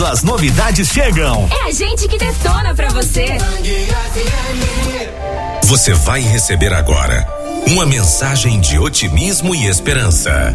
As novidades chegam. É a gente que detona pra você. Você vai receber agora uma mensagem de otimismo e esperança.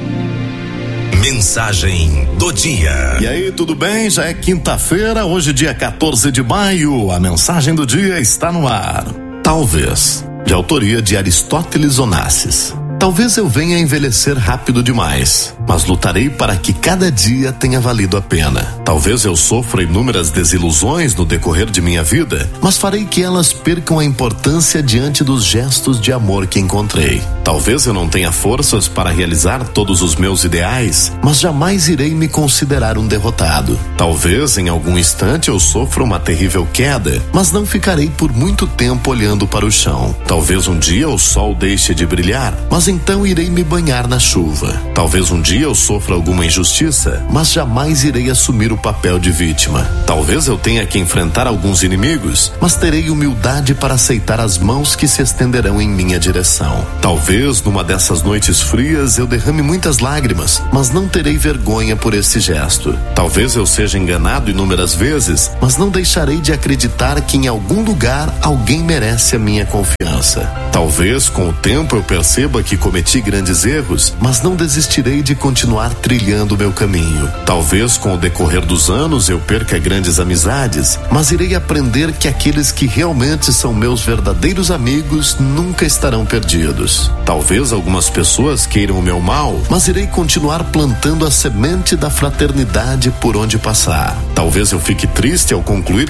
Mensagem do dia. E aí, tudo bem? Já é quinta-feira, hoje dia 14 de maio. A mensagem do dia está no ar. Talvez, de autoria de Aristóteles Onassis. Talvez eu venha a envelhecer rápido demais, mas lutarei para que cada dia tenha valido a pena. Talvez eu sofra inúmeras desilusões no decorrer de minha vida, mas farei que elas percam a importância diante dos gestos de amor que encontrei. Talvez eu não tenha forças para realizar todos os meus ideais, mas jamais irei me considerar um derrotado. Talvez em algum instante eu sofra uma terrível queda, mas não ficarei por muito tempo olhando para o chão. Talvez um dia o sol deixe de brilhar, mas então irei me banhar na chuva. Talvez um dia eu sofra alguma injustiça, mas jamais irei assumir o papel de vítima. Talvez eu tenha que enfrentar alguns inimigos, mas terei humildade para aceitar as mãos que se estenderão em minha direção. Talvez numa dessas noites frias eu derrame muitas lágrimas, mas não terei vergonha por esse gesto. Talvez eu seja enganado inúmeras vezes, mas não deixarei de acreditar que em algum lugar alguém merece a minha confiança. Talvez com o tempo eu perceba que cometi grandes erros, mas não desistirei de continuar trilhando o meu caminho. Talvez com o decorrer dos anos eu perca grandes amizades, mas irei aprender que aqueles que realmente são meus verdadeiros amigos nunca estarão perdidos. Talvez algumas pessoas queiram o meu mal, mas irei continuar plantando a semente da fraternidade por onde passar. Talvez eu fique triste ao concluir